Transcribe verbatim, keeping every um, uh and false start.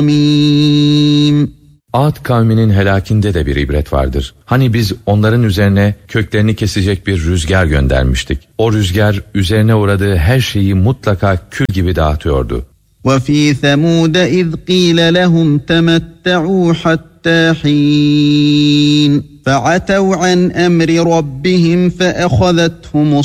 Ad kavminin helakinde de bir ibret vardır. Hani biz onların üzerine köklerini kesecek bir rüzgar göndermiştik. O rüzgar üzerine uğradığı her şeyi mutlaka kül gibi dağıtıyordu. وَفِي ثَمُودَ اِذْ قِيلَ لَهُمْ تَمَتَّعُوا حَتَّى حِينٍ فَعَتَوْا عَنْ أَمْرِ رَبِّهِمْ فَأَخَذَتْهُمُ